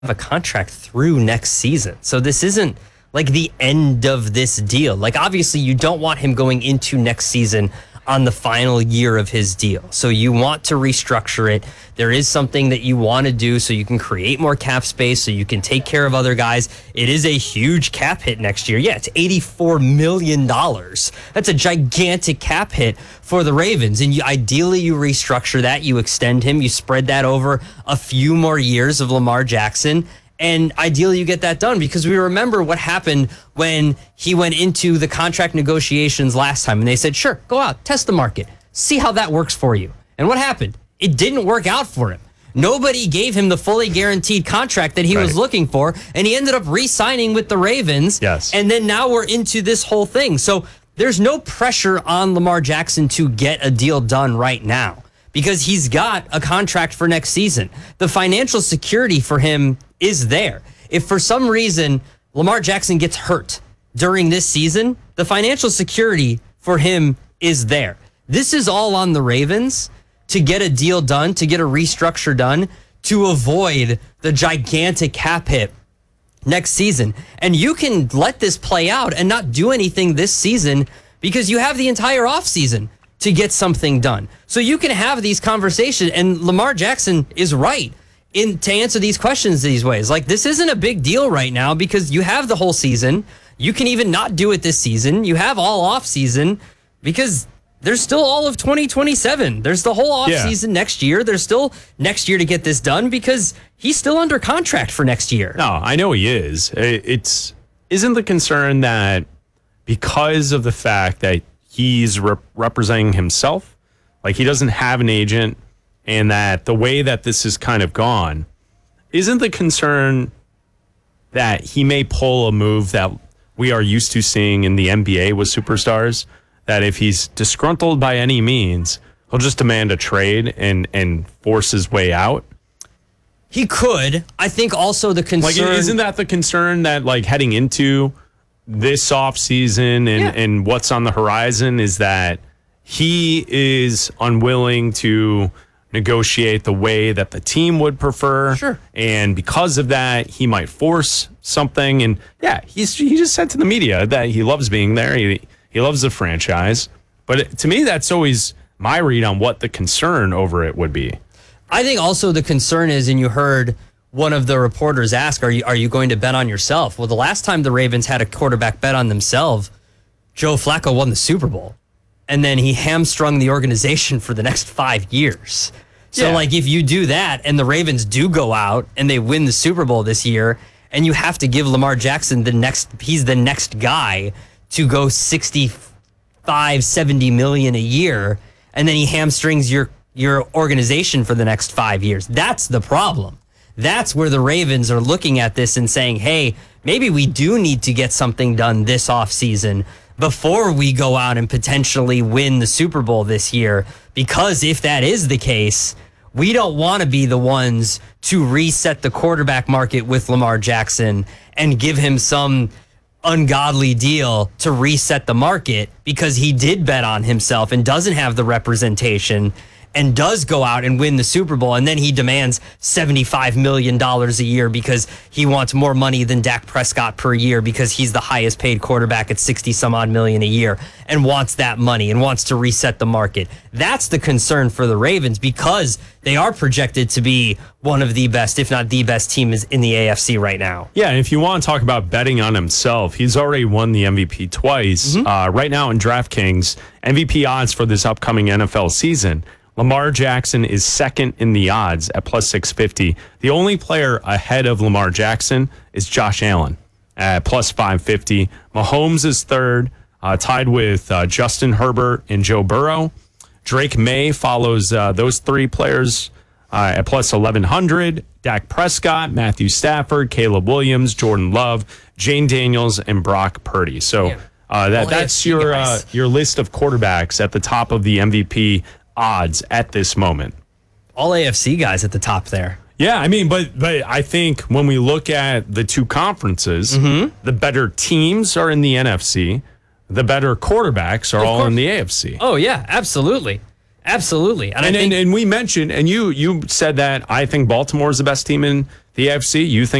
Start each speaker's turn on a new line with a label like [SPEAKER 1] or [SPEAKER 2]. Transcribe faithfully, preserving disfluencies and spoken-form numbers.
[SPEAKER 1] a contract through next season. So this isn't like the end of this deal. Like, obviously, you don't want him going into next season on the final year of his deal. So you want to restructure it. There is something that you want to do so you can create more cap space, so you can take care of other guys. It is a huge cap hit next year. Yeah, it's eighty-four million dollars. That's a gigantic cap hit for the Ravens. And you, ideally, you restructure that. You extend him. You spread that over a few more years of Lamar Jackson. And ideally, you get that done, because we remember what happened when he went into the contract negotiations last time. And they said, sure, go out, test the market, see how that works for you. And what happened? It didn't work out for him. Nobody gave him the fully guaranteed contract that he right. was looking for. And he ended up re-signing with the Ravens.
[SPEAKER 2] Yes.
[SPEAKER 1] And then now we're into this whole thing. So there's no pressure on Lamar Jackson to get a deal done right now, because he's got a contract for next season. The financial security for him is there. If for some reason Lamar Jackson gets hurt during this season, the financial security for him is there. This is all on the Ravens to get a deal done, to get a restructure done, to avoid the gigantic cap hit next season. And you can let this play out and not do anything this season, because you have the entire offseason to get something done. So you can have these conversations, and Lamar Jackson is right in to answer these questions these ways. Like, this isn't a big deal right now, because you have the whole season. You can even not do it this season. You have all off season, because there's still all of twenty twenty-seven. There's the whole off yeah. season next year. There's still next year to get this done, because he's still under contract for next year.
[SPEAKER 2] No, I know he is. It's isn't the concern that because of the fact that he's rep- representing himself, like he doesn't have an agent, and that the way that this is kind of gone, isn't the concern that he may pull a move that we are used to seeing in the N B A with superstars, that if he's disgruntled by any means, he'll just demand a trade and, and force his way out?
[SPEAKER 1] He could. I think also the concern...
[SPEAKER 2] Like, isn't that the concern that, like, heading into this offseason and, yeah. and what's on the horizon is that he is unwilling to negotiate the way that the team would prefer.
[SPEAKER 1] Sure.
[SPEAKER 2] And because of that, he might force something. And yeah, he's he just said to the media that he loves being there. He he loves the franchise. But it, to me, that's always my read on what the concern over it would be.
[SPEAKER 1] I think also the concern is, and you heard one of the reporters ask, are you are you going to bet on yourself? Well, the last time the Ravens had a quarterback bet on themselves, Joe Flacco won the Super Bowl. And then he hamstrung the organization for the next five years. So, yeah. like, if you do that and the Ravens do go out and they win the Super Bowl this year, and you have to give Lamar Jackson the next, he's the next guy to go sixty-five, seventy million a year, and then he hamstrings your, your organization for the next five years. That's the problem. That's where the Ravens are looking at this and saying, hey, maybe we do need to get something done this offseason before we go out and potentially win the Super Bowl this year. Because if that is the case, we don't want to be the ones to reset the quarterback market with Lamar Jackson and give him some ungodly deal to reset the market, because he did bet on himself and doesn't have the representation and does go out and win the Super Bowl, and then he demands seventy-five million dollars a year because he wants more money than Dak Prescott per year, because he's the highest paid quarterback at sixty some odd million a year, and wants that money and wants to reset the market. That's the concern for the Ravens, because they are projected to be one of the best, if not the best team is in the A F C right now.
[SPEAKER 2] Yeah, and if you want to talk about betting on himself, he's already won the M V P twice. Mm-hmm. Uh, right now in DraftKings, M V P odds for this upcoming N F L season, Lamar Jackson is second in the odds at plus six fifty. The only player ahead of Lamar Jackson is Josh Allen at plus five fifty. Mahomes is third, uh, tied with uh, Justin Herbert and Joe Burrow. Drake May follows uh, those three players uh, at plus eleven hundred. Dak Prescott, Matthew Stafford, Caleb Williams, Jordan Love, Jane Daniels, and Brock Purdy. So uh, that that's your uh, your list of quarterbacks at the top of the M V P odds at this moment.
[SPEAKER 1] All A F C guys at the top there.
[SPEAKER 2] Yeah, I mean, but but I think when we look at the two conferences,
[SPEAKER 1] mm-hmm.
[SPEAKER 2] the better teams are in the N F C. The better quarterbacks are
[SPEAKER 1] of
[SPEAKER 2] all
[SPEAKER 1] course.
[SPEAKER 2] in the A F C.
[SPEAKER 1] Oh, yeah, absolutely. Absolutely.
[SPEAKER 2] And, and,
[SPEAKER 1] I think,
[SPEAKER 2] and, and we mentioned, and you you said that I think Baltimore is the best team in The A F C, you think